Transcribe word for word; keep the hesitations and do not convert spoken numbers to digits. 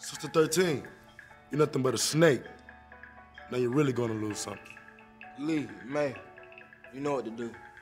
Sister thirteen, you're nothing but a snake. Now you're really gonna lose something. Lee, May, you know what to do.